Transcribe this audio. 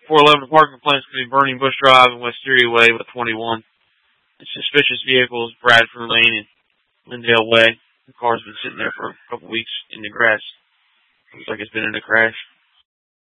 411 parking complaints between Burning Bush Drive and Wisteria Way with 21. A suspicious vehicles, Bradford Lane and Lindale Way. The car's been sitting there for a couple weeks in the grass. Looks like it's been in a crash.